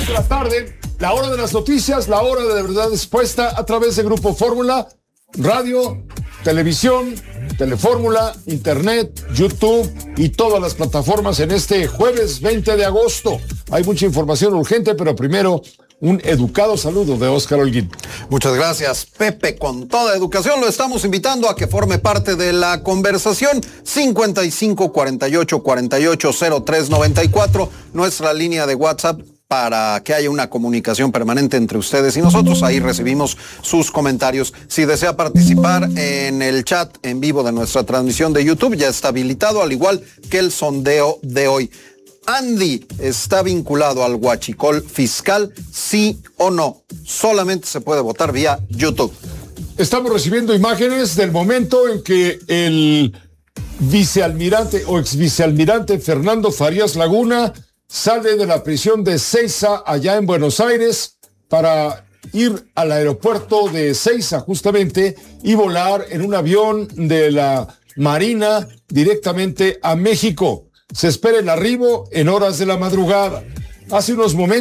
de la tarde, la hora de las noticias, la hora de la verdad expuesta a través de Grupo Fórmula, radio, televisión, Telefórmula, internet, YouTube y todas las plataformas en este jueves 20 de agosto. Hay mucha información urgente, pero primero un educado saludo de Óscar Holguín. Muchas gracias, Pepe. Con toda educación lo estamos invitando a que forme parte de la conversación. 55 48 48 03 94, nuestra línea de WhatsApp, para que haya una comunicación permanente entre ustedes y nosotros. Ahí recibimos sus comentarios. Si desea participar en el chat en vivo de nuestra transmisión de YouTube, ya está habilitado, al igual que el sondeo de hoy. Andy está vinculado al huachicol fiscal, ¿sí o no? Solamente se puede votar vía YouTube. Estamos recibiendo imágenes del momento en que el vicealmirante o exvicealmirante Fernando Farías Laguna sale de la prisión de Seiza, allá en Buenos Aires, para ir al aeropuerto de Seiza justamente y volar en un avión de la Marina directamente a México. Se espera el arribo en horas de la madrugada. Hace unos momentos